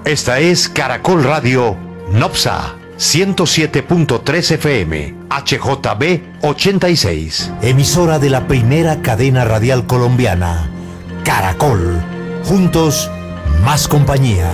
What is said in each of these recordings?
Esta es Caracol Radio Nopsa 107.3 FM HJB 86. Emisora de la primera cadena radial colombiana. Caracol. Juntos, más compañía.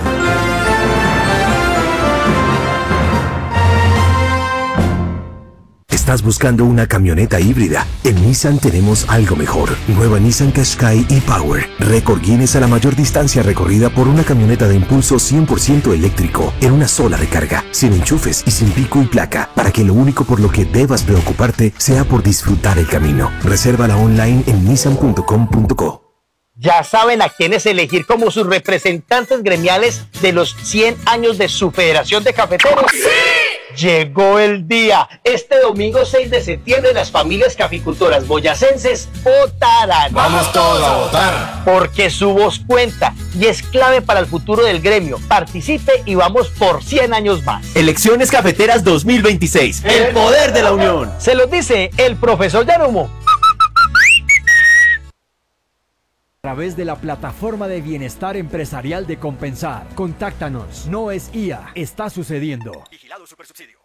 ¿Estás buscando una camioneta híbrida? En Nissan tenemos algo mejor. Nueva Nissan Qashqai e-Power. Récord Guinness a la mayor distancia recorrida por una camioneta de impulso 100% eléctrico en una sola recarga, sin enchufes y sin pico y placa, para que lo único por lo que debas preocuparte sea por disfrutar el camino. Resérvala online en nissan.com.co. Ya saben a quiénes elegir como sus representantes gremiales de los 100 años de su Federación de Cafeteros. ¡Sí! Llegó el día. Este domingo 6 de septiembre las familias caficultoras boyacenses votarán. ¡Vamos todos a votar! Porque su voz cuenta y es clave para el futuro del gremio. Participe y vamos por 100 años más. Elecciones Cafeteras 2026. El poder de la unión. Se los dice el profesor Yarumo. A través de la plataforma de bienestar empresarial de Compensar. Contáctanos. No es IA. Está sucediendo. Vigilado Supersubsidio.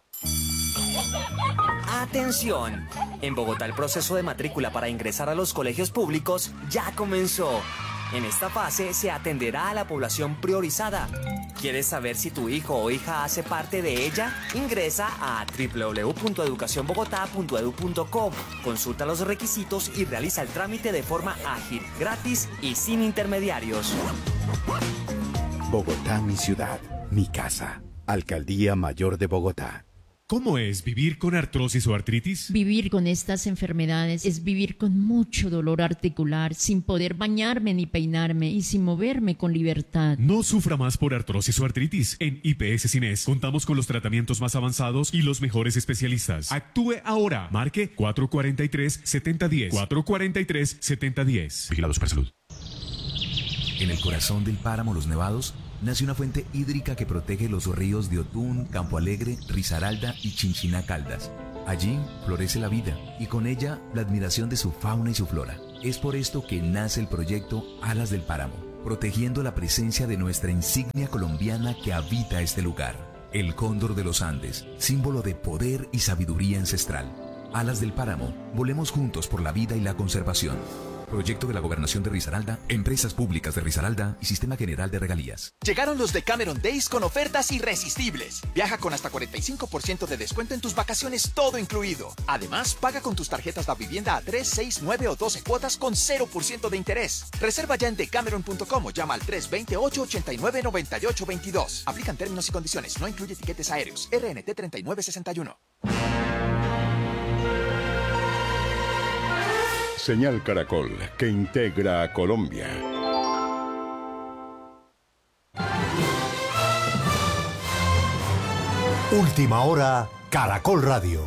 Atención. En Bogotá el proceso de matrícula para ingresar a los colegios públicos ya comenzó. En esta fase se atenderá a la población priorizada. ¿Quieres saber si tu hijo o hija hace parte de ella? Ingresa a www.educacionbogotá.edu.co. Consulta los requisitos y realiza el trámite de forma ágil, gratis y sin intermediarios. Bogotá, mi ciudad, mi casa. Alcaldía Mayor de Bogotá. ¿Cómo es vivir con artrosis o artritis? Vivir con estas enfermedades es vivir con mucho dolor articular, sin poder bañarme ni peinarme y sin moverme con libertad. No sufra más por artrosis o artritis. En IPS Cines contamos con los tratamientos más avanzados y los mejores especialistas. Actúe ahora. Marque 443-7010. 443-7010. Vigilado Supersalud. En el corazón del páramo Los Nevados nace una fuente hídrica que protege los ríos de Otún, Campo Alegre, Risaralda y Chinchiná Caldas. Allí florece la vida y con ella la admiración de su fauna y su flora. Es por esto que nace el proyecto Alas del Páramo, protegiendo la presencia de nuestra insignia colombiana que habita este lugar. El cóndor de los Andes, símbolo de poder y sabiduría ancestral. Alas del Páramo, volemos juntos por la vida y la conservación. Proyecto de la Gobernación de Risaralda, Empresas Públicas de Risaralda y Sistema General de Regalías. Llegaron los Decameron Days con ofertas irresistibles. Viaja con hasta 45% de descuento en tus vacaciones, todo incluido. Además, paga con tus tarjetas de vivienda a 3, 6, 9 o 12 cuotas con 0% de interés. Reserva ya en decameron.com o llama al 320-889-9822. Aplican términos y condiciones. No incluye tiquetes aéreos. RNT 3961. Señal Caracol, que integra a Colombia. Última hora, Caracol Radio.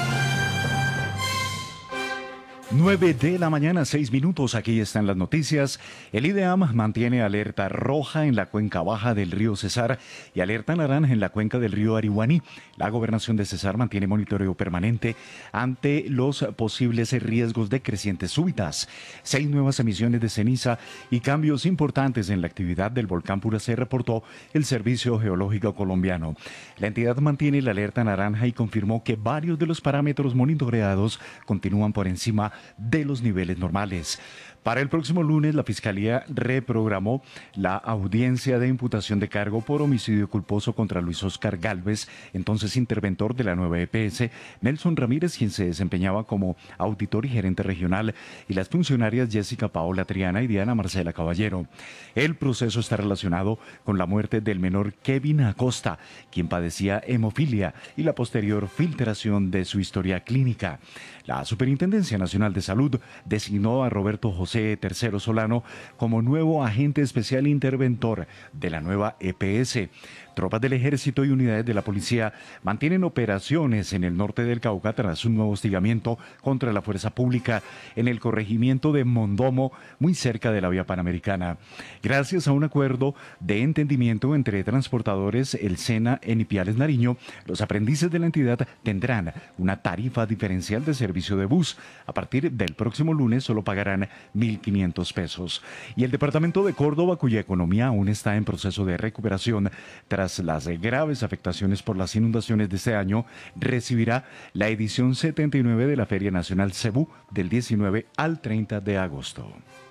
9 de la mañana, 6 minutos. Aquí están las noticias. El IDEAM mantiene alerta roja en la cuenca baja del río Cesar y alerta naranja en la cuenca del río Arihuaní. La gobernación de Cesar mantiene monitoreo permanente ante los posibles riesgos de crecientes súbitas. 6 nuevas emisiones de ceniza y cambios importantes en la actividad del volcán Puracé, reportó el Servicio Geológico Colombiano. La entidad mantiene la alerta naranja y confirmó que varios de los parámetros monitoreados continúan por encima de los niveles normales. Para el próximo lunes, la Fiscalía reprogramó la audiencia de imputación de cargo por homicidio culposo contra Luis Oscar Gálvez, entonces interventor de la nueva EPS, Nelson Ramírez, quien se desempeñaba como auditor y gerente regional, y las funcionarias Jessica Paola Triana y Diana Marcela Caballero. El proceso está relacionado con la muerte del menor Kevin Acosta, quien padecía hemofilia, y la posterior filtración de su historia clínica. La Superintendencia Nacional de Salud designó a Roberto José Tercero Solano como nuevo agente especial interventor de la nueva EPS. Tropas del ejército y unidades de la policía mantienen operaciones en el norte del Cauca tras un nuevo hostigamiento contra la fuerza pública en el corregimiento de Mondomo, muy cerca de la vía panamericana. Gracias a un acuerdo de entendimiento entre transportadores, el SENA en Ipiales, Nariño, los aprendices de la entidad tendrán una tarifa diferencial de servicio de bus. A partir del próximo lunes solo pagarán 1.500 pesos. Y el departamento de Córdoba, cuya economía aún está en proceso de recuperación tras las graves afectaciones por las inundaciones de este año, recibirá la edición 79 de la Feria Nacional Cebú del 19 al 30 de agosto.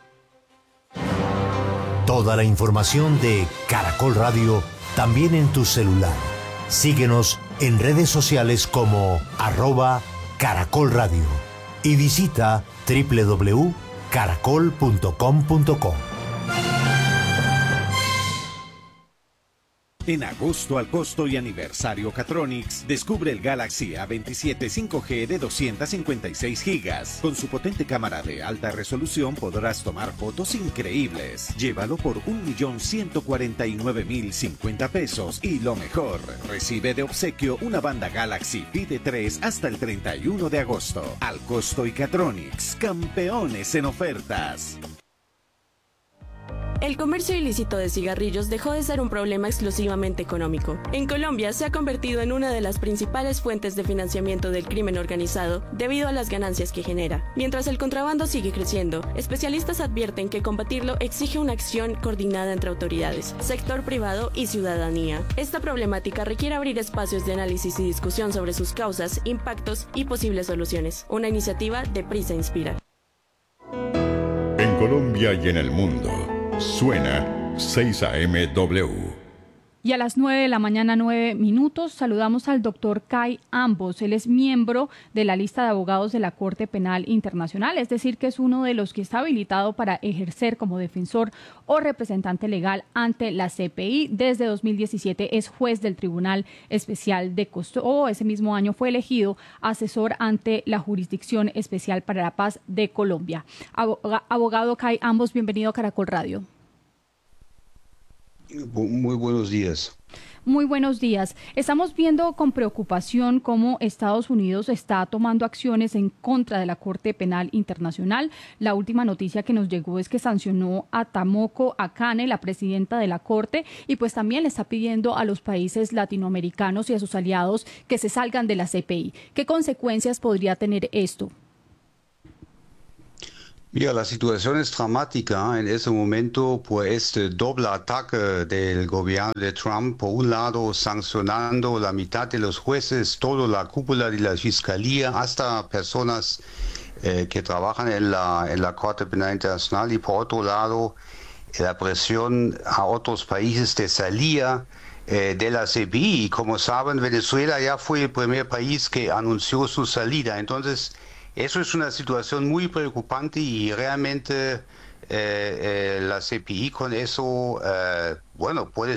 Toda la información de Caracol Radio también en tu celular. Síguenos en redes sociales como @Caracol Radio y visita www.caracol.com.co. En agosto al costo y aniversario Catronics, descubre el Galaxy A27 5G de 256 GB. Con su potente cámara de alta resolución podrás tomar fotos increíbles. Llévalo por 1.149.050 pesos y lo mejor, recibe de obsequio una banda Galaxy Pide 3 hasta el 31 de agosto. Al costo y Catronics, campeones en ofertas. El comercio ilícito de cigarrillos dejó de ser un problema exclusivamente económico. En Colombia se ha convertido en una de las principales fuentes de financiamiento del crimen organizado debido a las ganancias que genera. Mientras el contrabando sigue creciendo, especialistas advierten que combatirlo exige una acción coordinada entre autoridades, sector privado y ciudadanía. Esta problemática requiere abrir espacios de análisis y discusión sobre sus causas, impactos y posibles soluciones. Una iniciativa de Prisa Inspira. En Colombia y en el mundo. Suena 6AMW. Y a las 9 de la mañana, 9 minutos, saludamos al doctor Kai Ambos. Él es miembro de la lista de abogados de la Corte Penal Internacional, es decir, que es uno de los que está habilitado para ejercer como defensor o representante legal ante la CPI. Desde 2017 es juez del Tribunal Especial de Kosovo. Ese mismo año fue elegido asesor ante la Jurisdicción Especial para la Paz de Colombia. Abogado Kai Ambos, bienvenido a Caracol Radio. Muy buenos días. Muy buenos días. Estamos viendo con preocupación cómo Estados Unidos está tomando acciones en contra de la Corte Penal Internacional. La última noticia que nos llegó es que sancionó a Tomoko Akane, la presidenta de la Corte, y pues también le está pidiendo a los países latinoamericanos y a sus aliados que se salgan de la CPI. ¿Qué consecuencias podría tener esto? Mira, la situación es dramática en ese momento por este doble ataque del gobierno de Trump. Por un lado, sancionando la mitad de los jueces, toda la cúpula de la fiscalía, hasta personas que trabajan en la Corte Penal Internacional. Y por otro lado, la presión a otros países de salida de la CPI. Y como saben, Venezuela ya fue el primer país que anunció su salida. Entonces, eso es una situación muy preocupante y realmente la CPI con eso, puede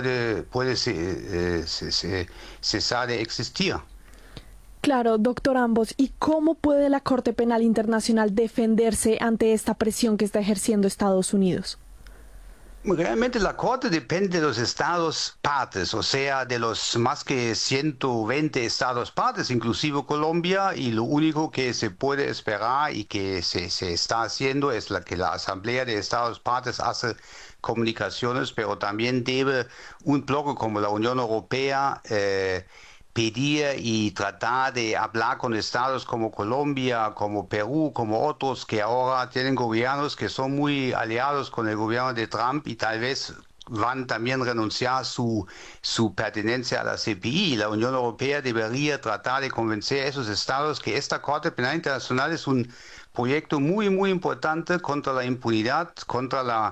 cesar de existir. Claro, doctor Ambos, ¿y cómo puede la Corte Penal Internacional defenderse ante esta presión que está ejerciendo Estados Unidos? Realmente la Corte depende de los estados partes, o sea, de los más que 120 estados partes, inclusive Colombia, y lo único que se puede esperar y que se está haciendo es que la Asamblea de Estados partes hace comunicaciones, pero también debe un bloque como la Unión Europea pedir y tratar de hablar con estados como Colombia, como Perú, como otros que ahora tienen gobiernos que son muy aliados con el gobierno de Trump y tal vez van también a renunciar su pertenencia a la CPI. La Unión Europea debería tratar de convencer a esos estados que esta Corte Penal Internacional es un proyecto muy, muy importante contra la impunidad, contra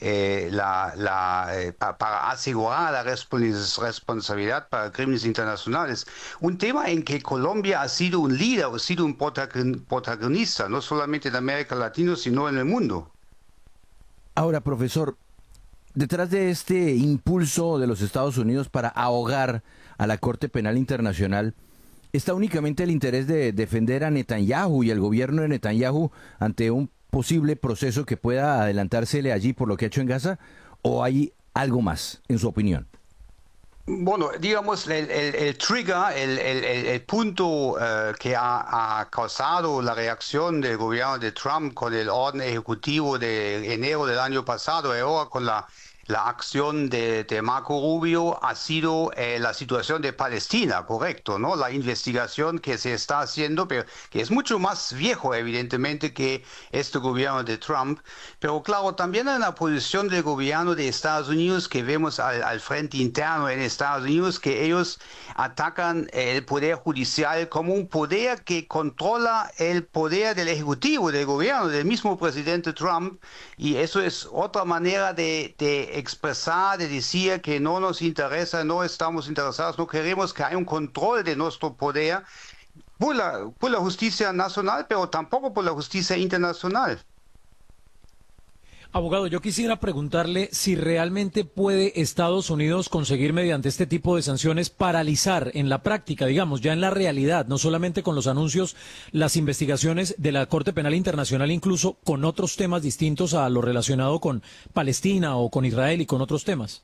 para asegurar la responsabilidad para crímenes internacionales. Un tema en que Colombia ha sido un líder, ha sido un protagonista, no solamente en América Latina, sino en el mundo. Ahora, profesor, detrás de este impulso de los Estados Unidos para ahogar a la Corte Penal Internacional, ¿está únicamente el interés de defender a Netanyahu y el gobierno de Netanyahu ante un posible proceso que pueda adelantársele allí por lo que ha hecho en Gaza, o hay algo más, en su opinión? Bueno, digamos, el trigger, el punto que ha causado la reacción del gobierno de Trump con el orden ejecutivo de enero del año pasado y ahora con la acción de Marco Rubio ha sido la situación de Palestina, correcto, ¿no? La investigación que se está haciendo, pero que es mucho más viejo, evidentemente, que este gobierno de Trump. Pero claro, también hay una posición del gobierno de Estados Unidos que vemos al frente interno en Estados Unidos, que ellos atacan el poder judicial como un poder que controla el poder del ejecutivo, del gobierno, del mismo presidente Trump, y eso es otra manera de expresar, de decir que no nos interesa, no estamos interesados, no queremos que haya un control de nuestro poder por la justicia nacional, pero tampoco por la justicia internacional. Abogado, yo quisiera preguntarle si realmente puede Estados Unidos conseguir mediante este tipo de sanciones paralizar en la práctica, digamos, ya en la realidad, no solamente con los anuncios, las investigaciones de la Corte Penal Internacional, incluso con otros temas distintos a lo relacionado con Palestina o con Israel y con otros temas.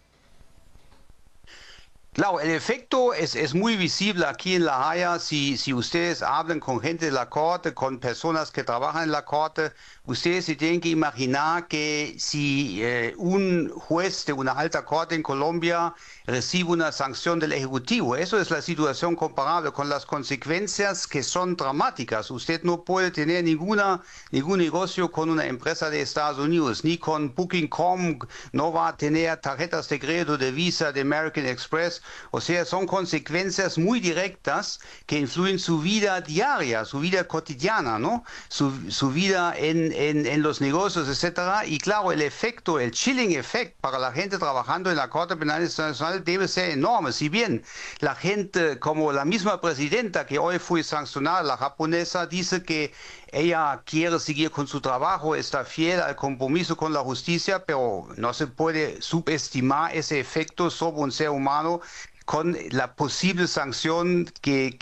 Claro, el efecto es muy visible aquí en La Haya. Si ustedes hablan con gente de la Corte, con personas que trabajan en la Corte, ustedes se tienen que imaginar que si un juez de una alta corte en Colombia recibe una sanción del Ejecutivo, eso es la situación comparable con las consecuencias que son dramáticas. Usted no puede tener ningún negocio con una empresa de Estados Unidos, ni con Booking.com, no va a tener tarjetas de crédito de Visa, de American Express. O sea, son consecuencias muy directas que influyen su vida diaria, su vida cotidiana, ¿no? Su vida en los negocios, etcétera. Y claro, el efecto, el chilling effect para la gente trabajando en la Corte Penal Internacional debe ser enorme. Si bien la gente, como la misma presidenta que hoy fue sancionada, la japonesa, dice que ella quiere seguir con su trabajo, está fiel al compromiso con la justicia, pero no se puede subestimar ese efecto sobre un ser humano con la posible sanción que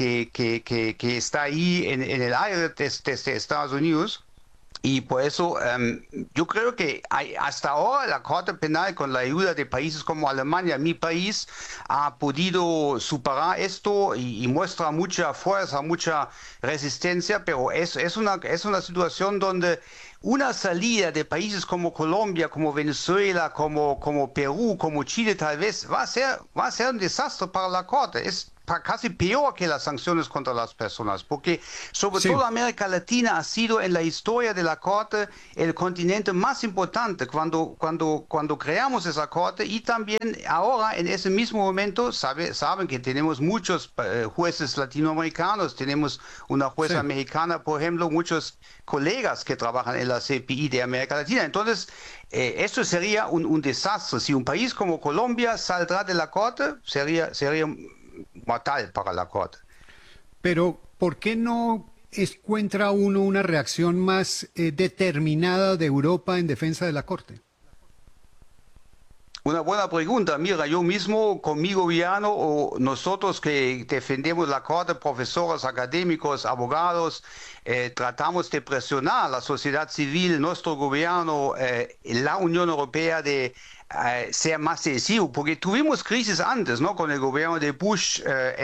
está ahí en el aire desde Estados Unidos. Y por eso yo creo que hasta ahora la Corte Penal, con la ayuda de países como Alemania, mi país, ha podido superar esto y muestra mucha fuerza, mucha resistencia, pero es una situación donde una salida de países como Colombia, como Venezuela, como Perú, como Chile tal vez, va a ser un desastre para la Corte. Es casi peor que las sanciones contra las personas, porque sobre todo América Latina ha sido en la historia de la Corte el continente más importante cuando creamos esa Corte, y también ahora en ese mismo momento saben que tenemos muchos jueces latinoamericanos, tenemos una jueza mexicana, por ejemplo, muchos colegas que trabajan en la CPI de América Latina. Entonces, esto sería un desastre. Si un país como Colombia saldrá de la Corte, sería mortal para la Corte. Pero, ¿por qué no encuentra uno una reacción más determinada de Europa en defensa de la Corte? Una buena pregunta. Mira, yo mismo con mi gobierno o nosotros que defendemos la Corte, profesores, académicos, abogados, tratamos de presionar a la sociedad civil, nuestro gobierno, la Unión Europea de ser más decisivo, porque tuvimos crisis antes, ¿no? Con el gobierno de Bush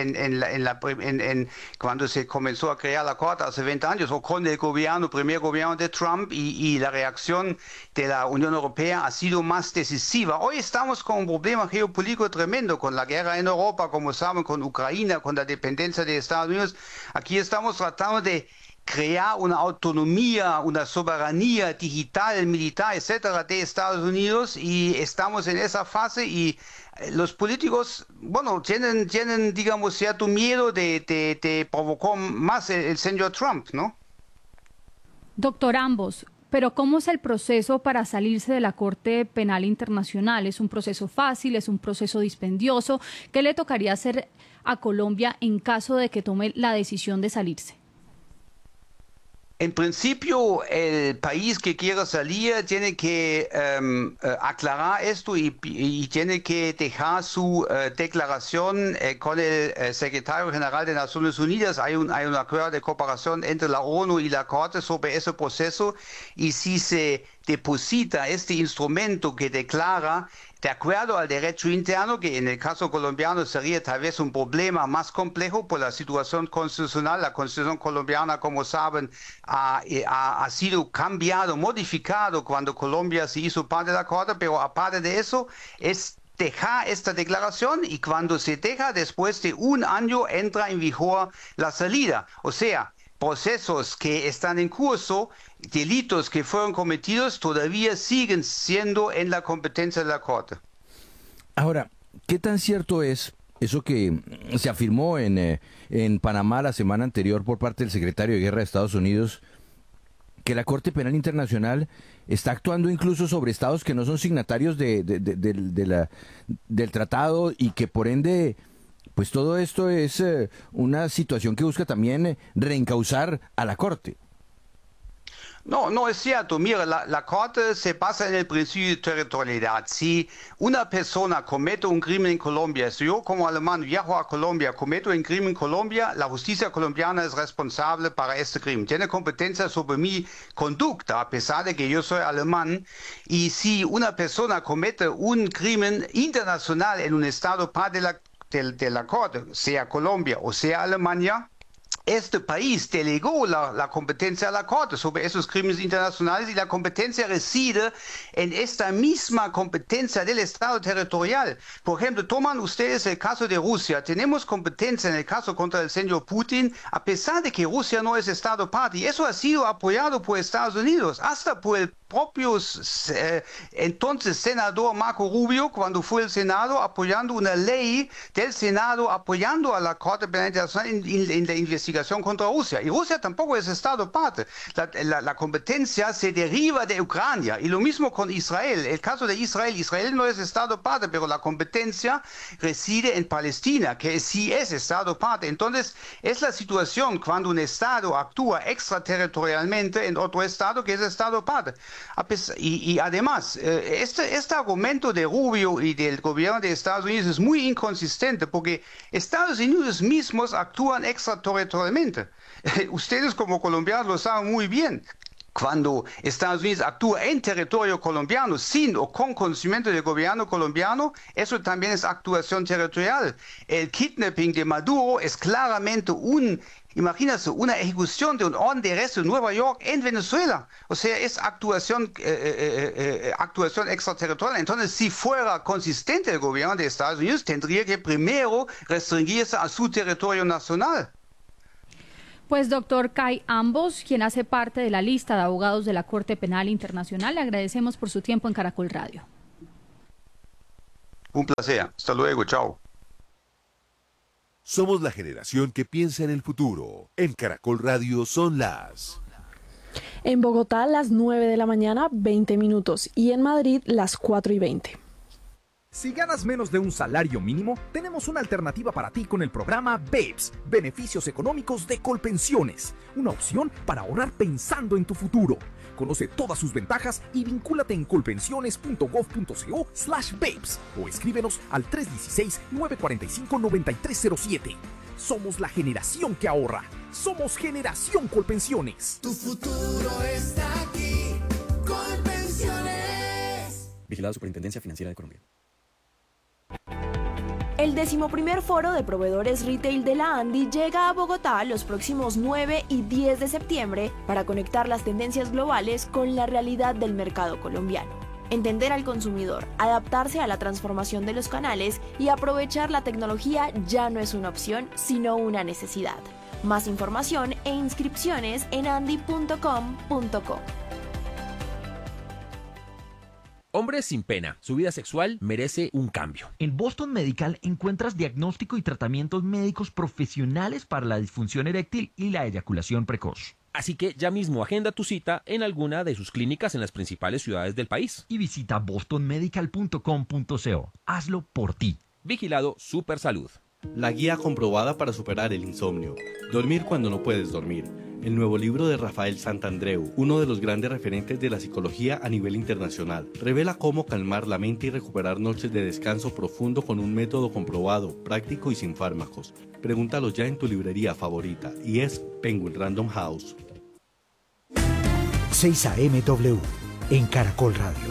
cuando se comenzó a crear la Corte hace 20 años, o con el primer gobierno de Trump, y la reacción de la Unión Europea ha sido más decisiva. Hoy estamos con un problema geopolítico tremendo, con la guerra en Europa, como saben, con Ucrania, con la dependencia de Estados Unidos. Aquí estamos tratando de crear una autonomía, una soberanía digital, militar, etcétera, de Estados Unidos, y estamos en esa fase, y los políticos, bueno, tienen digamos, cierto miedo de provocar más el señor Trump, ¿no? Doctor Ambos, pero ¿cómo es el proceso para salirse de la Corte Penal Internacional? ¿Es un proceso fácil? ¿Es un proceso dispendioso? ¿Qué le tocaría hacer a Colombia en caso de que tome la decisión de salirse? En principio, el país que quiera salir tiene que aclarar esto y tiene que dejar su declaración con el secretario general de Naciones Unidas. Hay un acuerdo de cooperación entre la ONU y la Corte sobre ese proceso, y si se deposita este instrumento que declara, de acuerdo al derecho interno, que en el caso colombiano sería tal vez un problema más complejo por la situación constitucional. La constitución colombiana, como saben, ha sido cambiado, modificado cuando Colombia se hizo parte de la Corte, pero aparte de eso, es dejar esta declaración y cuando se deja, después de un año, entra en vigor la salida. O sea, procesos que están en curso, delitos que fueron cometidos, todavía siguen siendo en la competencia de la Corte. Ahora, ¿qué tan cierto es eso que se afirmó en Panamá la semana anterior por parte del secretario de Guerra de Estados Unidos, que la Corte Penal Internacional está actuando incluso sobre estados que no son signatarios del tratado y que por ende, pues todo esto es una situación que busca también reencauzar a la Corte? No, no es cierto. Mira, la Corte se basa en el principio de territorialidad. Si una persona comete un crimen en Colombia, si yo como alemán viajo a Colombia, cometo un crimen en Colombia, la justicia colombiana es responsable para este crimen. Tiene competencia sobre mi conducta, a pesar de que yo soy alemán. Y si una persona comete un crimen internacional en un estado parte de la Corte, sea Colombia o sea Alemania, este país delegó la competencia a la Corte sobre esos crímenes internacionales y la competencia reside en esta misma competencia del Estado territorial. Por ejemplo, toman ustedes el caso de Rusia. Tenemos competencia en el caso contra el señor Putin, a pesar de que Rusia no es Estado parte. Y eso ha sido apoyado por Estados Unidos, hasta por el propio entonces senador Marco Rubio, cuando fue el Senado, apoyando una ley del Senado, apoyando a la Corte Penal Internacional en la investigación contra Rusia. Y Rusia tampoco es Estado parte. La competencia se deriva de Ucrania. Y lo mismo con Israel. El caso de Israel. Israel no es Estado parte, pero la competencia reside en Palestina, que sí es Estado parte. Entonces, es la situación cuando un Estado actúa extraterritorialmente en otro Estado que es Estado parte. Y además, este argumento de Rubio y del gobierno de Estados Unidos es muy inconsistente porque Estados Unidos mismos actúan extraterritorialmente. Ustedes como colombianos lo saben muy bien. Cuando Estados Unidos actúa en territorio colombiano sin o con conocimiento del gobierno colombiano, eso también es actuación territorial. El kidnapping de Maduro es claramente imagínense, una ejecución de un orden de arresto en Nueva York en Venezuela. O sea, es actuación extraterritorial. Entonces, si fuera consistente el gobierno de Estados Unidos, tendría que primero restringirse a su territorio nacional. Pues doctor Kai Ambos, quien hace parte de la lista de abogados de la Corte Penal Internacional, le agradecemos por su tiempo en Caracol Radio. Un placer. Hasta luego. Chao. Somos la generación que piensa en el futuro. En Caracol Radio son las... En Bogotá, las 9 de la mañana, 20 minutos. Y en Madrid, las 4:20. Si ganas menos de un salario mínimo, tenemos una alternativa para ti con el programa BEPS, Beneficios Económicos de Colpensiones. Una opción para ahorrar pensando en tu futuro. Conoce todas sus ventajas y vincúlate en colpensiones.gov.co/BEPS o escríbenos al 316-945-9307. Somos la generación que ahorra. Somos Generación Colpensiones. Tu futuro está aquí. Colpensiones. Vigilado Superintendencia Financiera de Colombia. El 11º Foro de Proveedores Retail de la ANDI llega a Bogotá los próximos 9 y 10 de septiembre para conectar las tendencias globales con la realidad del mercado colombiano. Entender al consumidor, adaptarse a la transformación de los canales y aprovechar la tecnología ya no es una opción, sino una necesidad. Más información e inscripciones en andi.com.co. Hombres sin pena, su vida sexual merece un cambio. En Boston Medical encuentras diagnóstico y tratamientos médicos profesionales para la disfunción eréctil y la eyaculación precoz. Así que ya mismo agenda tu cita en alguna de sus clínicas en las principales ciudades del país. Y visita bostonmedical.com.co. Hazlo por ti. Vigilado Supersalud. La guía comprobada para superar el insomnio. Dormir cuando no puedes dormir. El nuevo libro de Rafael Santandreu, uno de los grandes referentes de la psicología a nivel internacional, revela cómo calmar la mente y recuperar noches de descanso profundo con un método comprobado, práctico y sin fármacos. Pregúntalo ya en tu librería favorita y es Penguin Random House. 6 AMW, en Caracol Radio.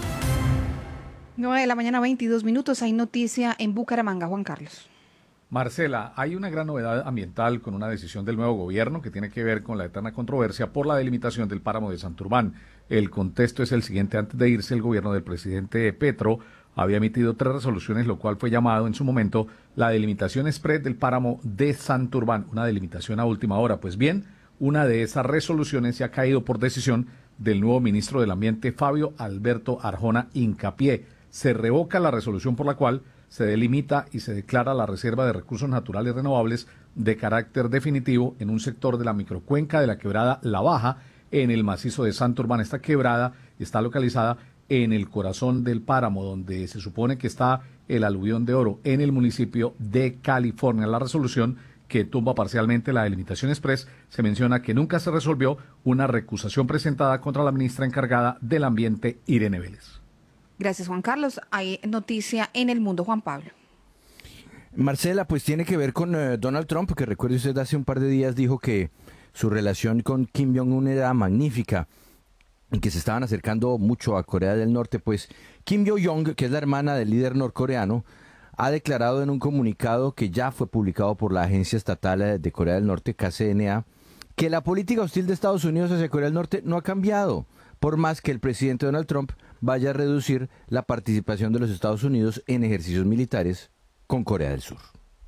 9 de la mañana, 22 minutos. Hay noticia en Bucaramanga, Juan Carlos. Marcela, hay una gran novedad ambiental con una decisión del nuevo gobierno que tiene que ver con la eterna controversia por la delimitación del páramo de Santurbán. El contexto es el siguiente: antes de irse, el gobierno del presidente Petro había emitido 3 resoluciones, lo cual fue llamado en su momento la delimitación express del páramo de Santurbán, una delimitación a última hora. Pues bien, una de esas resoluciones se ha caído por decisión del nuevo ministro del Ambiente, Fabio Alberto Arjona Hincapié. Se revoca la resolución por la cual se delimita y se declara la reserva de recursos naturales renovables de carácter definitivo en un sector de la microcuenca de la quebrada La Baja, en el macizo de Santurbán. Esta quebrada está localizada en el corazón del páramo, donde se supone que está el aluvión de Oro, en el municipio de California. La resolución, que tumba parcialmente la delimitación express, se menciona que nunca se resolvió una recusación presentada contra la ministra encargada del Ambiente, Irene Vélez. Gracias, Juan Carlos. Hay noticia en El Mundo, Juan Pablo. Marcela, pues tiene que ver con Donald Trump, que recuerde usted hace un par de días dijo que su relación con Kim Jong-un era magnífica y que se estaban acercando mucho a Corea del Norte. Pues Kim Yo-jong, que es la hermana del líder norcoreano, ha declarado en un comunicado que ya fue publicado por la agencia estatal de Corea del Norte, KCNA, que la política hostil de Estados Unidos hacia Corea del Norte no ha cambiado, por más que el presidente Donald Trump vaya a reducir la participación de los Estados Unidos en ejercicios militares con Corea del Sur.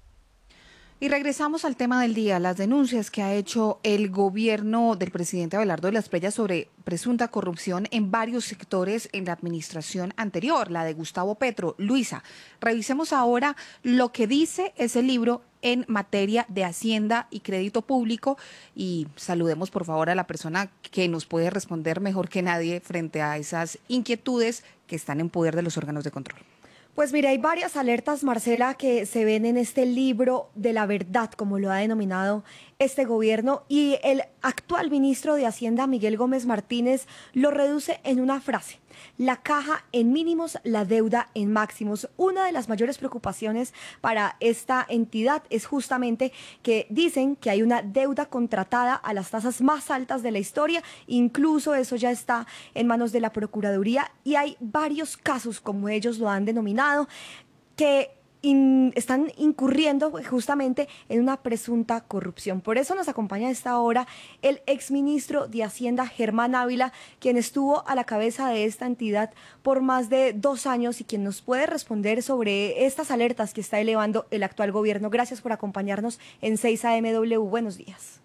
Y regresamos al tema del día, las denuncias que ha hecho el gobierno del presidente Abelardo de las Espriella sobre presunta corrupción en varios sectores en la administración anterior, la de Gustavo Petro. Luisa, revisemos ahora lo que dice ese libro en materia de Hacienda y Crédito Público y saludemos por favor a la persona que nos puede responder mejor que nadie frente a esas inquietudes que están en poder de los órganos de control. Pues mira, hay varias alertas, Marcela, que se ven en este libro de la verdad, como lo ha denominado este gobierno, y el actual ministro de Hacienda, Miguel Gómez Martínez, lo reduce en una frase: la caja en mínimos, la deuda en máximos. Una de las mayores preocupaciones para esta entidad es justamente que dicen que hay una deuda contratada a las tasas más altas de la historia, incluso eso ya está en manos de la Procuraduría, y hay varios casos, como ellos lo han denominado, que están incurriendo justamente en una presunta corrupción. Por eso nos acompaña a esta hora el exministro de Hacienda, Germán Ávila, quien estuvo a la cabeza de esta entidad por más de 2 años y quien nos puede responder sobre estas alertas que está elevando el actual gobierno. Gracias por acompañarnos en 6 AMW. Buenos días.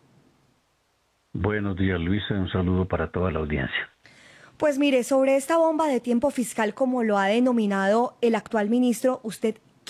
Buenos días, Luisa. Un saludo para toda la audiencia. Pues mire, sobre esta bomba de tiempo fiscal, como lo ha denominado el actual ministro, ¿usted